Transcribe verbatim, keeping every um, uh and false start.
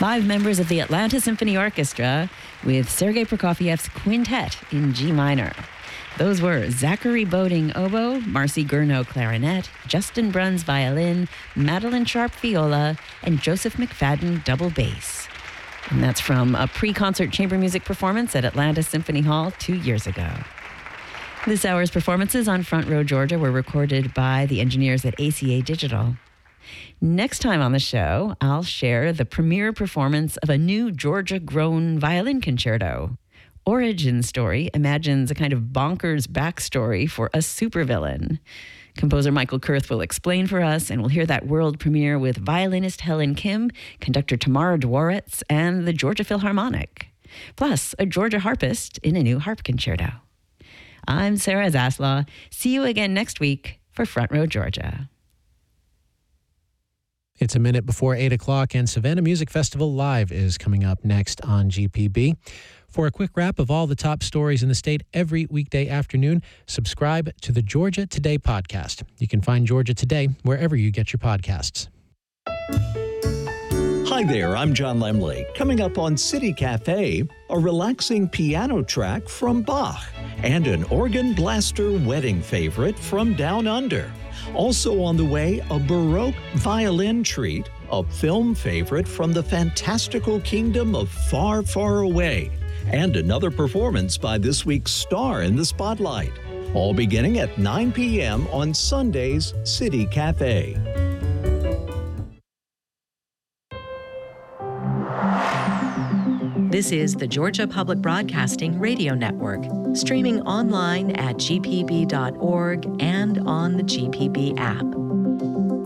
five members of the Atlanta Symphony Orchestra with Sergei Prokofiev's quintet in G minor. Those were Zachary Boding oboe, Marcy Gurno clarinet, Justin Bruns violin, Madeline Sharp viola, and Joseph McFadden double bass. And that's from a pre-concert chamber music performance at Atlanta Symphony Hall two years ago. This hour's performances on Front Row Georgia were recorded by the engineers at A C A Digital. Next time on the show, I'll share the premiere performance of a new Georgia-grown violin concerto. Origin Story imagines a kind of bonkers backstory for a supervillain. Composer Michael Kurth will explain for us, and we'll hear that world premiere with violinist Helen Kim, conductor Tamara Dworetz, and the Georgia Philharmonic. Plus, a Georgia harpist in a new harp concerto. I'm Sarah Zaslaw. See you again next week for Front Row Georgia. It's a minute before eight o'clock, and Savannah Music Festival Live is coming up next on G P B. For a quick wrap of all the top stories in the state every weekday afternoon, subscribe to the Georgia Today podcast. You can find Georgia Today wherever you get your podcasts. Hi there, I'm John Lemley. Coming up on City Cafe, a relaxing piano track from Bach and an organ blaster wedding favorite from Down Under. Also on the way, a Baroque violin treat, a film favorite from the fantastical kingdom of Far, Far Away, and another performance by this week's star in the spotlight. All beginning at nine p.m. on Sunday's City Cafe. This is the Georgia Public Broadcasting Radio Network, streaming online at g p b dot org and on the G P B app.